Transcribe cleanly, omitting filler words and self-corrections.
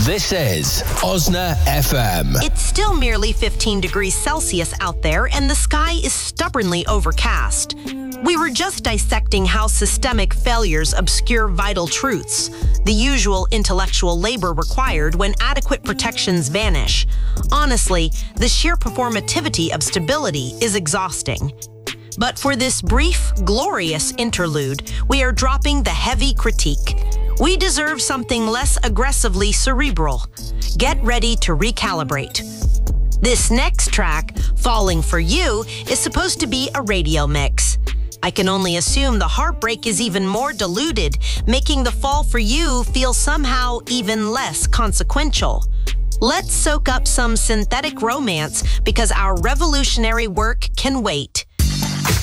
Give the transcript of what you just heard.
This is Osna FM. It's still merely 15 degrees Celsius out there, and the sky is stubbornly overcast. We were just dissecting how systemic failures obscure vital truths, the usual intellectual labor required when adequate protections vanish. Honestly, the sheer performativity of stability is exhausting. But for this brief, glorious interlude, we are dropping the heavy critique. We deserve something less aggressively cerebral. Get ready to recalibrate. This next track, Falling for You, is supposed to be a radio mix. I can only assume the heartbreak is even more diluted, making the fall for you feel somehow even less consequential. Let's soak up some synthetic romance because our revolutionary work can wait.